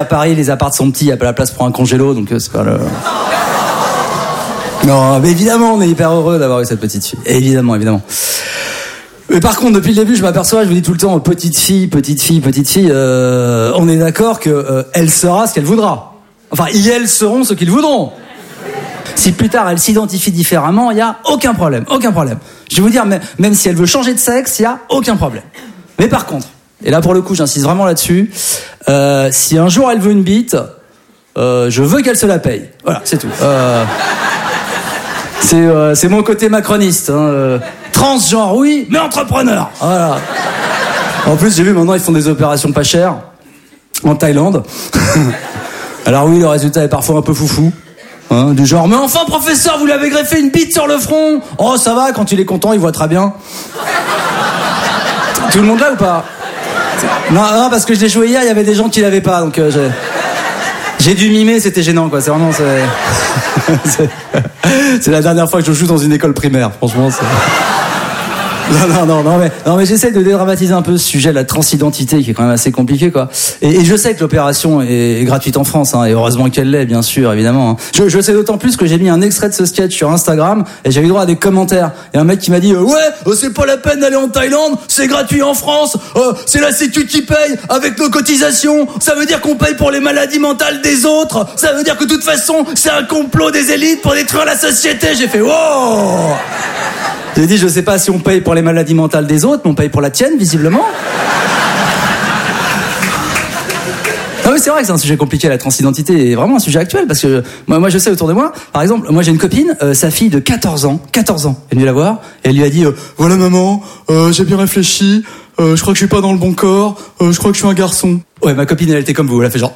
Paris, les apparts sont petits, il y a pas la place pour un congélo, donc c'est pas le... Non, mais évidemment, on est hyper heureux d'avoir eu cette petite fille. Évidemment. Mais par contre, depuis le début, je m'aperçois, je vous dis tout le temps, petite fille, on est d'accord que elle sera ce qu'elle voudra. Enfin, elles seront ce qu'ils voudront. Si plus tard elle s'identifie différemment, il y a aucun problème. Je vais vous dire, même si elle veut changer de sexe, il y a aucun problème. Mais par contre, et là pour le coup, j'insiste vraiment là-dessus, si un jour elle veut une bite, je veux qu'elle se la paye. Voilà, c'est tout. C'est mon côté macroniste. Transgenre, oui, mais entrepreneur. Voilà. En plus, j'ai vu maintenant ils font des opérations pas chères en Thaïlande. Alors oui, le résultat est parfois un peu foufou. Du genre, mais enfin professeur, vous lui avez greffé une bite sur le front. Oh, ça va, quand il est content, il voit très bien. Tout le monde là ou pas? Non, parce que je l'ai joué hier, il y avait des gens qui l'avaient pas, donc j'ai dû mimer, c'était gênant, quoi. C'est vraiment... c'est la dernière fois que je joue dans une école primaire, franchement. Non, mais j'essaie de dédramatiser un peu ce sujet de la transidentité qui est quand même assez compliqué, quoi. Et je sais que l'opération est gratuite en France, et heureusement qu'elle l'est, bien sûr, évidemment. Je sais d'autant plus que j'ai mis un extrait de ce sketch sur Instagram et j'ai eu droit à des commentaires. Il y a un mec qui m'a dit c'est pas la peine d'aller en Thaïlande, c'est gratuit en France, c'est la Sécu qui paye avec nos cotisations, ça veut dire qu'on paye pour les maladies mentales des autres, ça veut dire que de toute façon c'est un complot des élites pour détruire la société. J'ai fait wow. J'ai dit, je sais pas si on paye pour les maladies mentales des autres, mais on paye pour la tienne, visiblement. Ah oui, c'est vrai que c'est un sujet compliqué, la transidentité est vraiment un sujet actuel, parce que moi je sais autour de moi, par exemple, moi j'ai une copine, sa fille de 14 ans, elle est venue la voir, et elle lui a dit, voilà maman, j'ai bien réfléchi, je crois que je suis pas dans le bon corps, je crois que je suis un garçon. Ouais, ma copine elle était comme vous, elle a fait genre...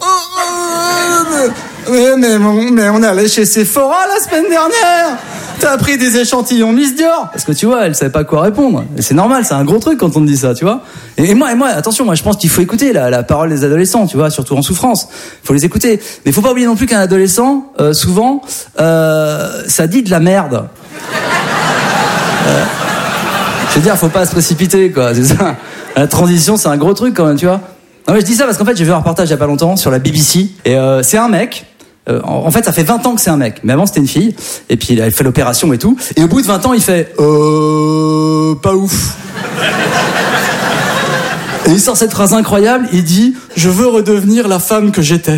Mais on est allé chez Sephora la semaine dernière. T'as pris des échantillons Miss Dior. Parce que tu vois, elle savait pas quoi répondre. Et c'est normal, c'est un gros truc quand on te dit ça, tu vois. Et moi, attention, moi je pense qu'il faut écouter la parole des adolescents, tu vois, surtout en souffrance. Faut les écouter. Mais faut pas oublier non plus qu'un adolescent, souvent, ça dit de la merde. Je veux dire, faut pas se précipiter, quoi, c'est ça. La transition, c'est un gros truc quand même, tu vois. Non mais je dis ça parce qu'en fait j'ai vu un reportage il y a pas longtemps sur la BBC et c'est un mec, en fait ça fait 20 ans que c'est un mec, mais avant c'était une fille, et puis il fait l'opération et tout, et au bout de 20 ans il fait pas ouf. Et il sort cette phrase incroyable, il dit je veux redevenir la femme que j'étais.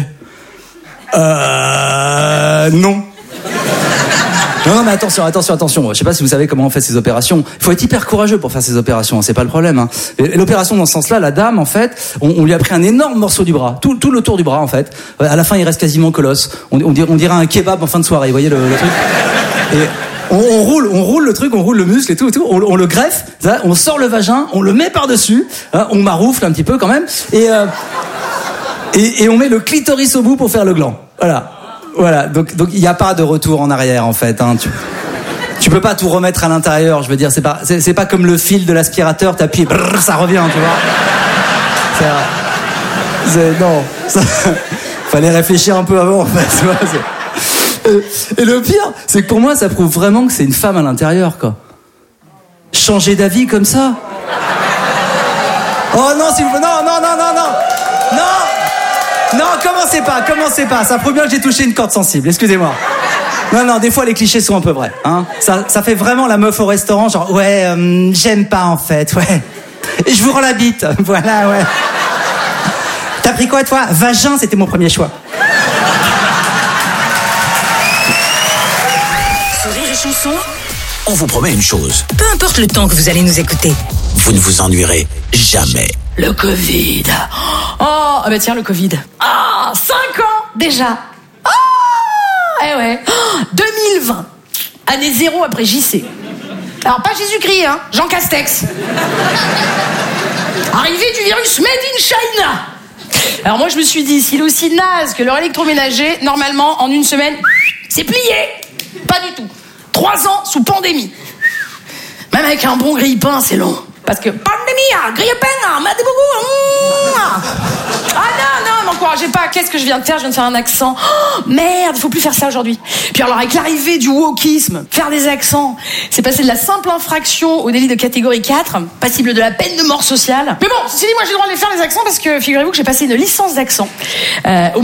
Non. Non mais attention. Je sais pas si vous savez comment on fait ces opérations. Il faut être hyper courageux pour faire ces opérations, c'est pas le problème. Et l'opération dans ce sens-là, la dame en fait, on lui a pris un énorme morceau du bras, tout le tour du bras en fait. À la fin, il reste quasiment colosse. On dirait un kebab en fin de soirée, vous voyez le truc. Et on roule le truc, on roule le muscle et tout. On le greffe, on sort le vagin, on le met par-dessus, on maroufle un petit peu quand même, et on met le clitoris au bout pour faire le gland. Voilà, donc il n'y a pas de retour en arrière en fait. Tu peux pas tout remettre à l'intérieur. Je veux dire, c'est pas comme le fil de l'aspirateur. T'appuies, ça revient, tu vois. Fallait réfléchir un peu avant en fait. Tu vois, et le pire, c'est que pour moi, ça prouve vraiment que c'est une femme à l'intérieur, quoi. Changer d'avis comme ça. Oh non, s'il vous plaît, non. Non, commencez pas. Ça prouve bien que j'ai touché une corde sensible. Excusez-moi. Non, des fois les clichés sont un peu vrais. Ça fait vraiment la meuf au restaurant, genre ouais, j'aime pas en fait, ouais. Et je vous rends la bite, voilà, ouais. T'as pris quoi toi? Vagin, c'était mon premier choix. Rire et chanson. On vous promet une chose. Peu importe le temps que vous allez nous écouter. Vous ne vous ennuierez jamais. Le Covid. Oh, bah tiens, le Covid. 5 ans déjà. Eh ouais. 2020. Année 0 après JC. Alors pas Jésus-Christ, Jean Castex. Arrivée du virus Made in China. Alors moi je me suis dit, s'il est aussi naze que leur électroménager, normalement en une semaine, c'est plié. Pas du tout. 3 ans sous pandémie. Même avec un bon grille-pain, c'est long. Parce que pandémie, grille-pain, m'a beaucoup. Non, m'encouragez pas. Qu'est-ce que je viens de faire? Je viens de faire un accent. Oh, merde, il faut plus faire ça aujourd'hui. Puis alors avec l'arrivée du wokisme, faire des accents, c'est passé de la simple infraction au délit de catégorie 4, passible de la peine de mort sociale. Mais bon, ceci dit, moi j'ai le droit de les faire les accents parce que figurez-vous que j'ai passé une licence d'accent au